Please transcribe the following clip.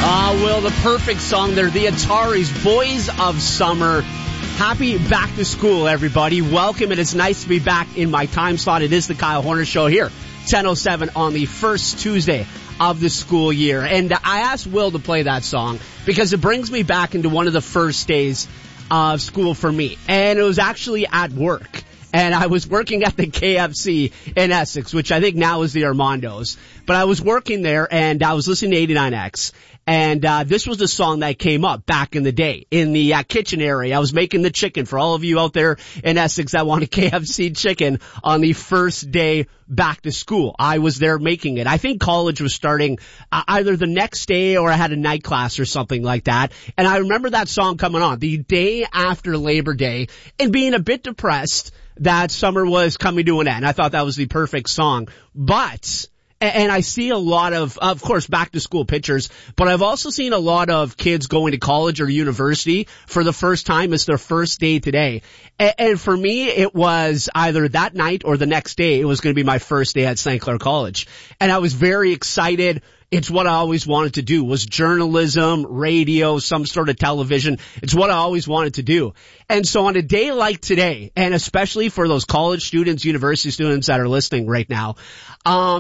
Will, the perfect song there. The Ataris, Boys of Summer. Happy back to school, everybody. Welcome, and it's nice to be back in my time slot. It is the Kyle Horner Show here, 10:07 on the first Tuesday of the school year. And I asked Will to play that song because it brings me back into one of the first days of school for me. And it was actually at work. And I was working at the KFC in Essex, which I think now is the Armando's. But I was working there, and I was listening to 89X. And this was the song that came up back in the day in the kitchen area. I was making the chicken for all of you out there in Essex that wanted KFC chicken on the first day back to school. I was there making it. I think college was starting either the next day or I had a night class or something like that. And I remember that song coming on the day after Labor Day and being a bit depressed that summer was coming to an end. I thought that was the perfect song. But, and I see a lot of course, back to school pictures, but I've also seen a lot of kids going to college or university for the first time. It's their first day today. And for me, it was either that night or the next day. It was going to be my first day at St. Clair College. And I was very excited. It's what I always wanted to do, was journalism, radio, some sort of television. It's what I always wanted to do. And so on a day like today, and especially for those college students, university students that are listening right now,